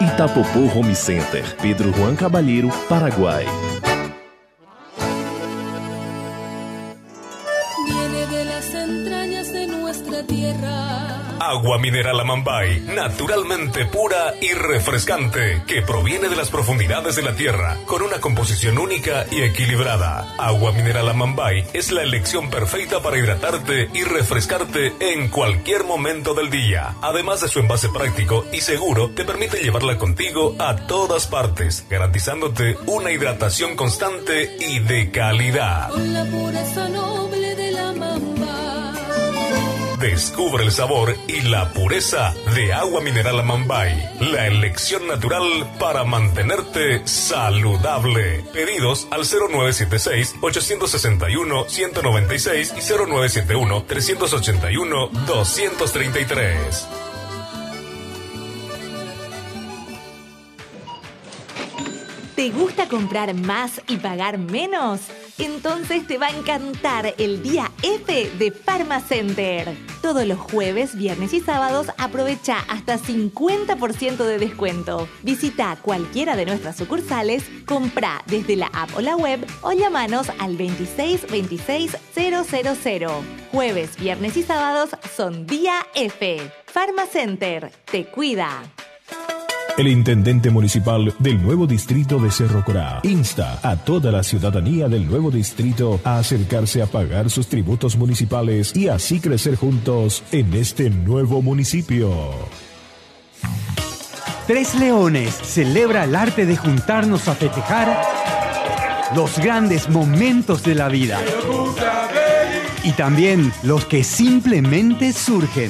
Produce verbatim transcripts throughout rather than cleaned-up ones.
Itapopó Home Center, Pedro Juan Caballero, Paraguay. Viene de las entrañas de nuestra tierra. Agua mineral Amambay, naturalmente pura y refrescante, que proviene de las profundidades de la tierra, con una composición única y equilibrada. Agua mineral Amambay es la elección perfecta para hidratarte y refrescarte en cualquier momento del día. Además de su envase práctico y seguro, te permite llevarla contigo a todas partes, garantizándote una hidratación constante y de calidad. Con la pureza noble de la mamba. Descubre el sabor y la pureza de agua mineral Amambay, la elección natural para mantenerte saludable. Pedidos al cero nueve siete seis, ocho seis uno, uno cero nueve seis y cero nueve siete uno, tres ocho uno, dos tres tres. ¿Te gusta comprar más y pagar menos? Entonces te va a encantar el día F de Pharmacenter. Todos los jueves, viernes y sábados aprovecha hasta cincuenta por ciento de descuento. Visita cualquiera de nuestras sucursales, compra desde la app o la web o llámanos al veintiséis veintiséis cero cero cero. Jueves, viernes y sábados son día F. Pharmacenter te cuida. El intendente municipal del nuevo distrito de Cerro Corá insta a toda la ciudadanía del nuevo distrito a acercarse a pagar sus tributos municipales y así crecer juntos en este nuevo municipio. Tres Leones celebra el arte de juntarnos a festejar los grandes momentos de la vida y también los que simplemente surgen.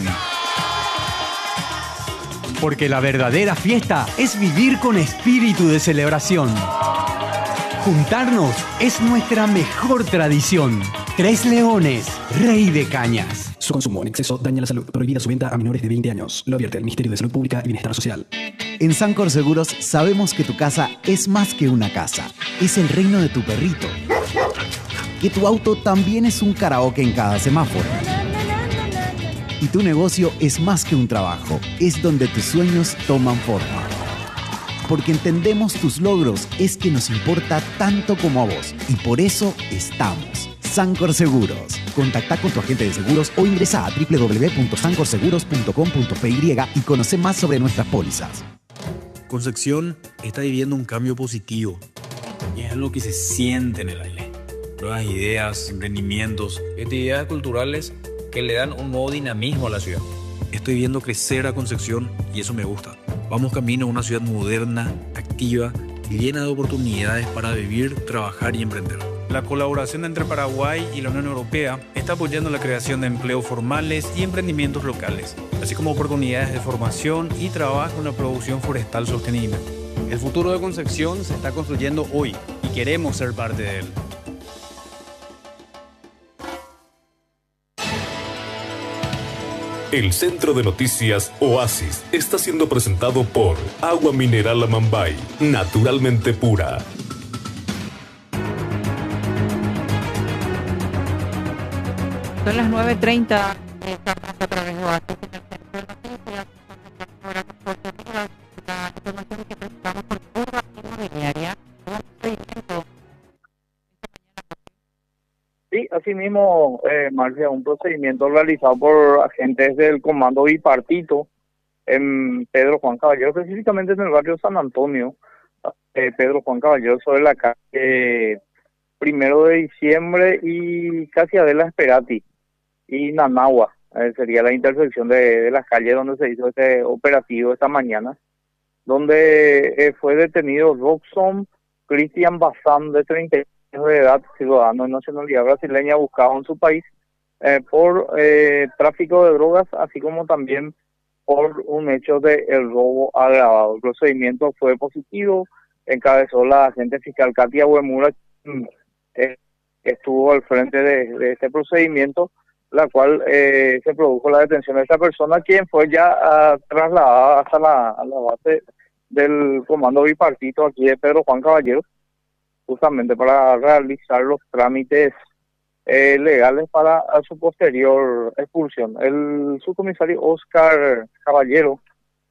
Porque la verdadera fiesta es vivir con espíritu de celebración. Juntarnos es nuestra mejor tradición. Tres Leones, Rey de Cañas. Su consumo en exceso daña la salud. Prohibida su venta a menores de veinte años. Lo advierte el Ministerio de Salud Pública y Bienestar Social. En Sancor Seguros sabemos que tu casa es más que una casa. Es el reino de tu perrito. Que tu auto también es un karaoke en cada semáforo. Y tu negocio es más que un trabajo, es donde tus sueños toman forma. Porque entendemos tus logros, es que nos importa tanto como a vos. Y por eso estamos. Sancor Seguros. Contacta con tu agente de seguros o ingresa a doble u doble u doble u punto sancor seguros punto com punto p y y conoce más sobre nuestras pólizas. Concepción está viviendo un cambio positivo. Y es algo que se siente en el aire. Nuevas ideas, emprendimientos, actividades culturales que le dan un nuevo dinamismo a la ciudad. Estoy viendo crecer a Concepción y eso me gusta. Vamos camino a una ciudad moderna, activa y llena de oportunidades para vivir, trabajar y emprender. La colaboración entre Paraguay y la Unión Europea está apoyando la creación de empleos formales y emprendimientos locales, así como oportunidades de formación y trabajo en la producción forestal sostenible. El futuro de Concepción se está construyendo hoy y queremos ser parte de él. El Centro de Noticias Oasis está siendo presentado por Agua Mineral Amambay, naturalmente pura. Son las nueve treinta. Sí, asimismo, eh, Marcia, un procedimiento realizado por agentes del Comando Bipartito en Pedro Juan Caballero, específicamente en el barrio San Antonio, eh, Pedro Juan Caballero, sobre la calle Primero de Diciembre y casi Adela Esperati y Nanagua, eh, sería la intersección de, de las calles donde se hizo este operativo esta mañana, donde eh, fue detenido Roxon Cristian Bazán, de treinta años de edad, ciudadano de nacionalidad brasileña, buscado en su país eh, por eh, tráfico de drogas, así como también por un hecho de el robo agravado. El procedimiento fue positivo, encabezó la agente fiscal Katia Huemura, eh, estuvo al frente de, de este procedimiento, la cual eh, se produjo la detención de esta persona, quien fue ya uh, trasladada hasta la, a la base del Comando Bipartito aquí de Pedro Juan Caballero, justamente para realizar los trámites eh, legales para su posterior expulsión. El subcomisario Oscar Caballero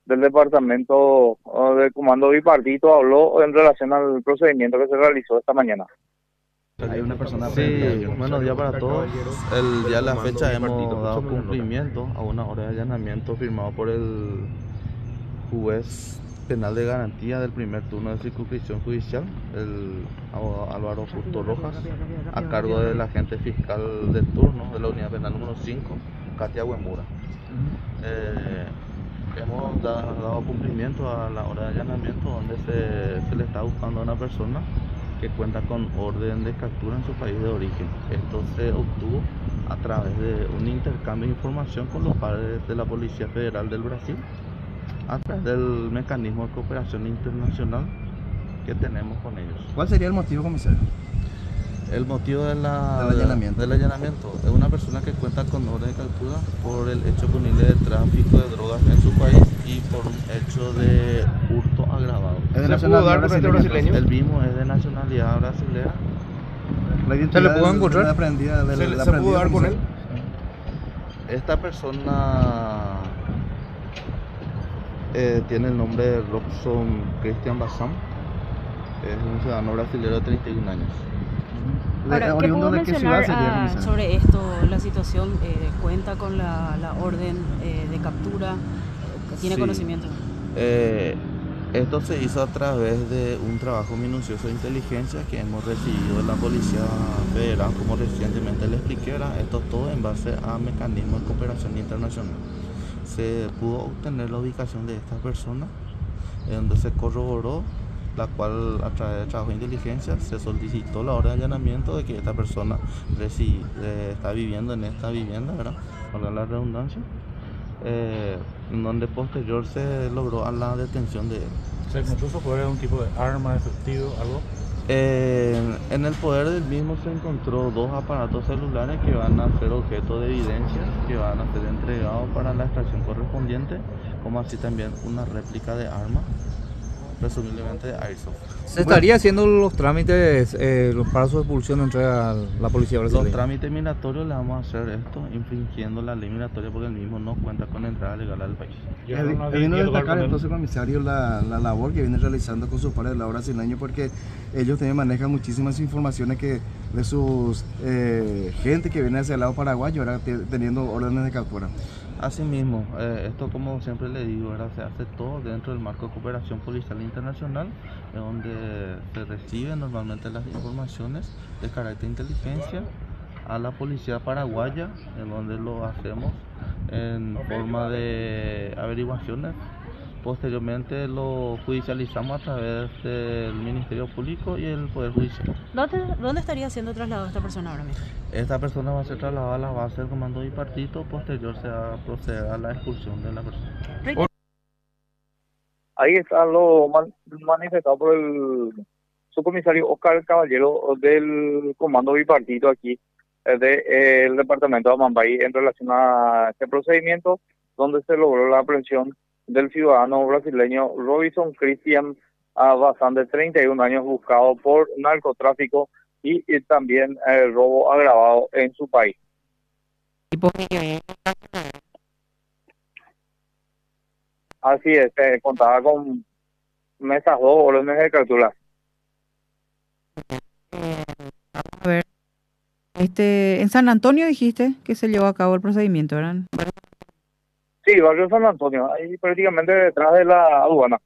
del departamento uh, del comando bipartito habló en relación al procedimiento que se realizó esta mañana. Hay una persona. Sí, buenos días para todos. El día de la fecha hemos dado cumplimiento a una orden de allanamiento firmado por el juez penal de garantía del primer turno de circunscripción judicial, el abogado Álvaro Justo Rojas, a cargo del agente fiscal de turno de la unidad penal número cinco, Katia Huemura. Eh, hemos da, dado cumplimiento a la orden de allanamiento donde se, se le está buscando a una persona que cuenta con orden de captura en su país de origen. Esto se obtuvo a través de un intercambio de información con los padres de la Policía Federal del Brasil, a través del mecanismo de cooperación internacional que tenemos con ellos. ¿Cuál sería el motivo, comisario? El motivo de la, del, allanamiento. del allanamiento es una persona que cuenta con orden de captura por el hecho punible de tráfico de drogas en su país y por un hecho de hurto agravado. ¿Es de nacionalidad brasileña? El mismo es de nacionalidad brasileña. ¿Se le pudo encontrar? Aprendida, de ¿Se, la ¿se pudo dar con él? Esta persona eh, tiene el nombre de Robson Christian Bassam. Es un ciudadano brasileño de treinta y un años. Ahora, ¿qué puedo mencionar ah, sobre esto? La situación eh, cuenta con la, la orden eh, de captura, ¿tiene sí. conocimiento? Eh, esto se hizo a través de un trabajo minucioso de inteligencia que hemos recibido de la Policía Federal, como recientemente le expliqué. Esto todo en base a mecanismos de cooperación internacional. Se pudo obtener la ubicación de esta persona, en donde se corroboró, la cual a través de trabajo de inteligencia se solicitó la orden de allanamiento de que esta persona reside, eh, está viviendo en esta vivienda, ¿verdad? Para la redundancia, eh, en donde posterior se logró a la detención de él. ¿Se encontró su poder algún tipo de arma, efectivo, algo? Eh, en el poder del mismo se encontró dos aparatos celulares que van a ser objeto de evidencia, que van a ser entregados para la extracción correspondiente, como así también una réplica de arma, presumiblemente de Airsoft. ¿Se estaría haciendo los trámites eh, los para su expulsión entre la policía brasileña? Los trámites migratorios le vamos a hacer esto infringiendo la ley migratoria porque el mismo no cuenta con entrada legal al país. Es lindo destacar entonces, comisario, la, la labor que viene realizando con sus pares del lado brasileño, porque ellos también manejan muchísimas informaciones que de sus eh, gente que viene hacia el lado paraguayo, ahora teniendo órdenes de captura. Asimismo, eh, esto como siempre le digo, ¿verdad? Se hace todo dentro del marco de cooperación policial internacional, en donde se reciben normalmente las informaciones de carácter de inteligencia a la policía paraguaya, en donde lo hacemos en forma de averiguaciones. Posteriormente lo judicializamos a través del Ministerio Público y el Poder Judicial. ¿Dónde, dónde estaría siendo trasladado esta persona ahora mismo? Esta persona va a ser trasladada a la base del comando bipartito, posterior se va a proceder a la expulsión de la persona. Ahí está lo man, manifestado por el subcomisario Oscar Caballero del comando bipartito aquí del de, el departamento de Amambay en relación a este procedimiento donde se logró la aprehensión del ciudadano brasileño Robson Christian Bassam, de treinta y un años, buscado por narcotráfico y, y también el robo agravado en su país. Así es, eh, contaba con mesas dos órdenes de captura. A ver, este, en San Antonio dijiste que se llevó a cabo el procedimiento, ¿verdad? Sí, barrio San Antonio, ahí prácticamente detrás de la aduana.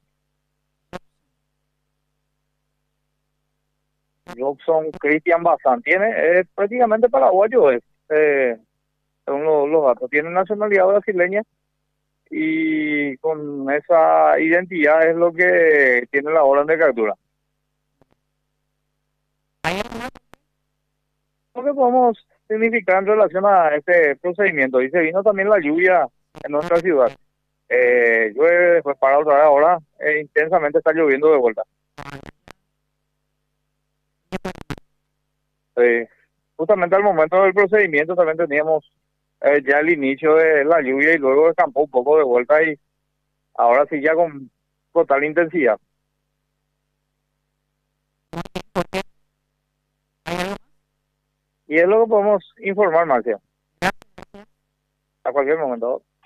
Robson Christian Bassam tiene, es prácticamente paraguayo, es, eh, son los, los datos, tiene nacionalidad brasileña y con esa identidad es lo que tiene la orden de captura. Lo que podemos significar en relación a este procedimiento, y se vino también la lluvia en nuestra ciudad. Eh, llueve, después para otra vez, ahora eh, intensamente está lloviendo de vuelta. Eh, justamente al momento del procedimiento también teníamos eh, ya el inicio de la lluvia y luego escampó un poco de vuelta y ahora sí ya con total intensidad. Y es lo que podemos informar, Marcia. A cualquier momento.